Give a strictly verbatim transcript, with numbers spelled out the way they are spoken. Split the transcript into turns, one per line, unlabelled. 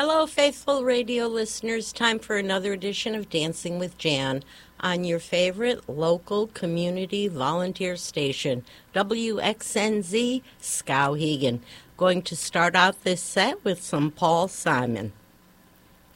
Hello, faithful radio listeners. Time for another edition of Dancing with Jan on your favorite local community volunteer station, W X N Z Skowhegan. Going to start out this set with some Paul Simon.